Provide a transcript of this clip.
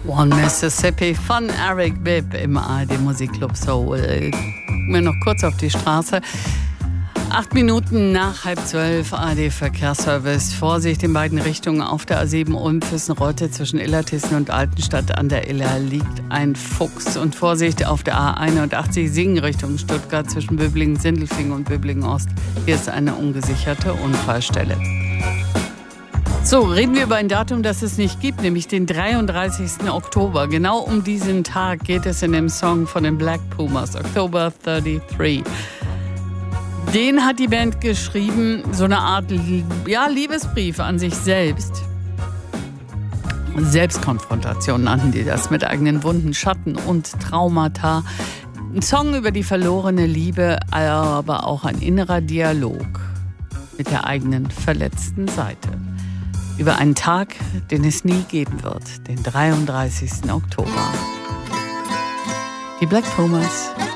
One Mississippi von Eric Bibb im ARD Musikclub Soul. Gucken wir noch kurz auf die Straße. 8 Minuten nach 11:30 ARD Verkehrsservice. Vorsicht in beiden Richtungen auf der A7 Ulm-Füssen-Reute zwischen Illertissen und Altenstadt an der Iller liegt ein Fuchs. Und Vorsicht auf der A81 Singen Richtung Stuttgart zwischen Böblingen-Sindelfingen und Böblingen-Ost. Hier ist eine ungesicherte Unfallstelle. So, reden wir über ein Datum, das es nicht gibt, nämlich den 33. Oktober. Genau um diesen Tag geht es in dem Song von den Black Pumas, October 33. Den hat die Band geschrieben, so eine Art Liebesbrief an sich selbst. Selbstkonfrontation nannten die das, mit eigenen Wunden, Schatten und Traumata. Ein Song über die verlorene Liebe, aber auch ein innerer Dialog mit der eigenen verletzten Seite. Über einen Tag, den es nie geben wird, den 33. Oktober. Die Black Pumas.